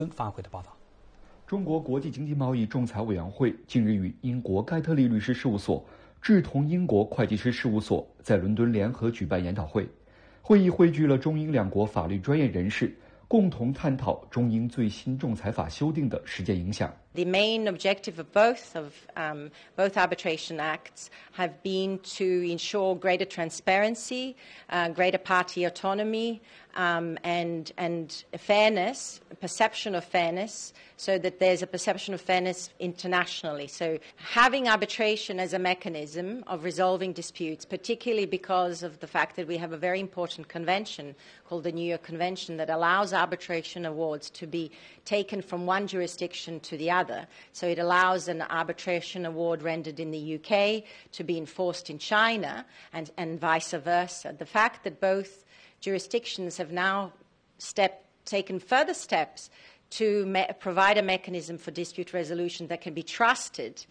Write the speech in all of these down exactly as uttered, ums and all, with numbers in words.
发回的报道。 中国国际经济贸易仲裁委员会近日与英国盖特利律师事务所、志同英国会计师事务所在伦敦联合举办研讨会，会议汇聚了中英两国法律专业人士，共同探讨中英最新仲裁法修订的实践影响。 The main objective of both of um, both arbitration acts have been to ensure greater transparency, uh, greater party autonomy, um, and and fairness, perception of fairness, so that there's a perception of fairness internationally. So having arbitration as a mechanism of resolving disputes, particularly because of the fact that we have a very important convention called the New York Convention that allows arbitration awards to be taken from one jurisdiction to the other. So it allows an arbitration award rendered in the U K to be enforced in China and, and vice versa. The fact that both jurisdictions have now step, taken further steps to me- provide a mechanism for dispute resolution that can be trusted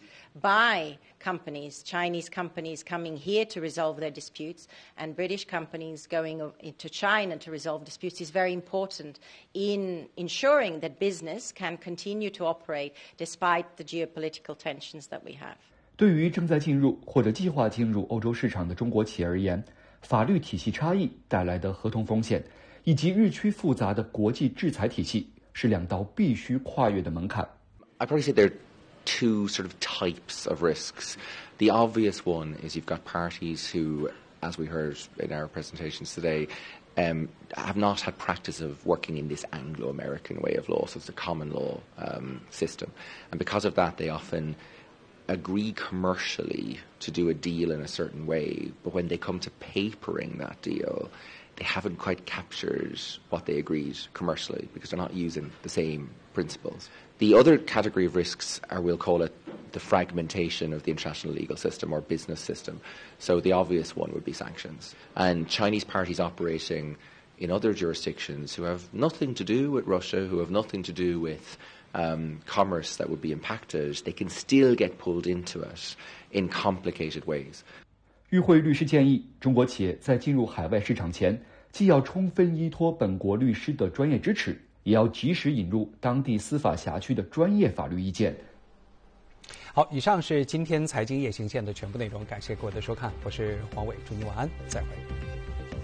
by companies, Chinese companies coming here to resolve their disputes and British companies going into China to resolve disputes is very important in ensuring that business can continue to operate despite the geopolitical tensions that we have. 对于正在进入或者计划进入欧洲市场的中国企业而言，法律体系差异带来的合同风险，以及日趋复杂的国际制裁体系，是两道必须跨越的门槛。 I'd probably say there are two sort of types of risks. The obvious one is you've got parties who, as we heard in our presentations today, um, have not had practice of working in this Anglo-American way of law, so it's a common law um, system. And because of that, they often agree commercially to do a deal in a certain way, but when they come to papering that deal, they haven't quite captured what they agreed commercially because they're not using the same principles. The other category of risks are, we'll call it, the fragmentation of the international legal system or business system. So the obvious one would be sanctions. And Chinese parties operating in other jurisdictions who have nothing to do with Russia, who have nothing to do with um, commerce that would be impacted, they can still get pulled into it in complicated ways. 与会律师建议，中国企业在进入海外市场前，既要充分依托本国律师的专业支持，也要及时引入当地司法辖区的专业法律意见。 好，以上是今天财经夜行线的全部内容，感谢各位的收看，我是黄伟，祝您晚安，再会。